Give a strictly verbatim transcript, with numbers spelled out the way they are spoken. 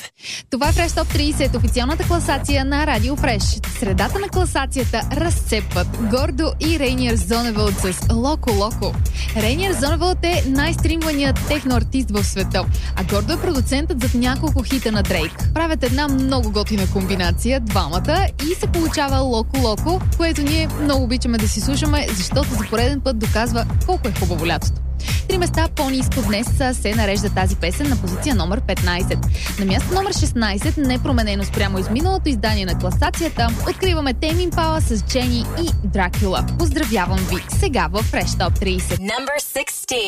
Това е Fresh Top трийсет, официалната класация на Радио Fresh. В средата на класацията разцепват Гордо и Рейниер Зоневълд с Локо Локо. Рейниер Зоневълд е най-стримваният техноартист в света, а Гордо е продуцентът зад няколко хита на Дрейк. Правят една много готина комбинация, двамата, и се получава Локо Локо, което ние много обичаме да си слушаме, защото за пореден път доказва колко е хубаво лятото. Три места по-ниско днес се нарежда тази песен на позиция номер петнайсет. На място номер шестнайсет, непроменено спрямо изминалото издание на класацията, откриваме Тейм Импала с Джени и Дракула. Поздравявам ви сега в Fresh Top трийсет. Number sixteen.